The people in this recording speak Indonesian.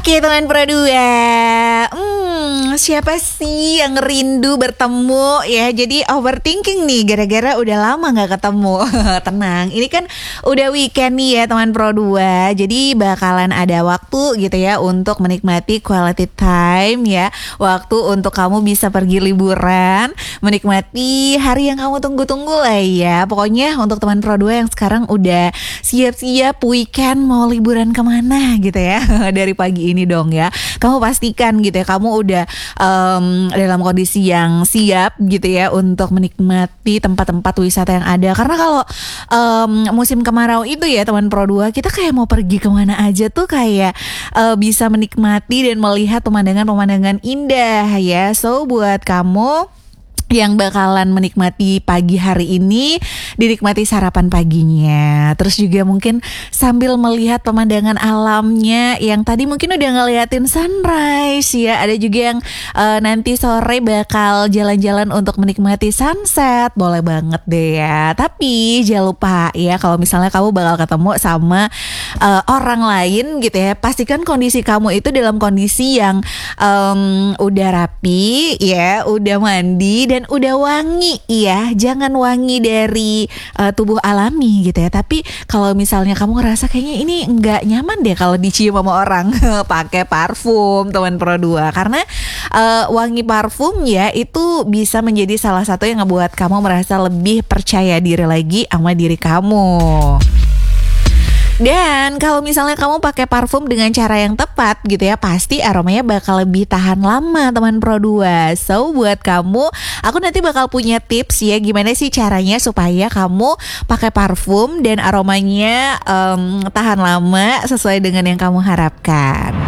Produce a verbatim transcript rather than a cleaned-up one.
Oke teman Pro dua, hmm, siapa sih yang rindu bertemu ya? Jadi overthinking nih gara-gara udah lama gak ketemu. Tenang, ini kan udah weekend nih ya teman Pro dua. Jadi bakalan ada waktu gitu ya untuk menikmati quality time ya. Waktu untuk kamu bisa pergi liburan, menikmati hari yang kamu tunggu-tunggu lah ya. Pokoknya untuk teman Pro dua yang sekarang udah siap-siap weekend mau liburan kemana gitu ya. Dari pagi ini dong ya, kamu pastikan gitu ya kamu udah um, dalam kondisi yang siap gitu ya untuk menikmati tempat-tempat wisata yang ada. Karena kalau um, musim kemarau itu ya teman Pro dua, kita kayak mau pergi kemana aja tuh kayak uh, bisa menikmati dan melihat pemandangan-pemandangan indah ya. So buat kamu yang bakalan menikmati pagi hari ini, dinikmati sarapan paginya. Terus juga mungkin sambil melihat pemandangan alamnya yang tadi mungkin udah ngeliatin sunrise ya. Ada juga yang uh, nanti sore bakal jalan-jalan untuk menikmati sunset. Boleh banget deh ya. Tapi jangan lupa ya, kalau misalnya kamu bakal ketemu sama uh, orang lain gitu ya, pastikan kondisi kamu itu dalam kondisi yang um, udah rapi ya, udah mandi dan dan udah wangi ya. Jangan wangi dari uh, tubuh alami gitu ya. Tapi kalau misalnya kamu ngerasa kayaknya ini nggak nyaman deh kalau dicium sama orang, pakai parfum teman Pro dua. Karena uh, wangi parfum ya itu bisa menjadi salah satu yang ngebuat kamu merasa lebih percaya diri lagi sama diri kamu. Dan kalau misalnya kamu pakai parfum dengan cara yang tepat gitu ya, pasti aromanya bakal lebih tahan lama teman Pro dua. So buat kamu, aku nanti bakal punya tips ya gimana sih caranya supaya kamu pakai parfum dan aromanya um, tahan lama sesuai dengan yang kamu harapkan.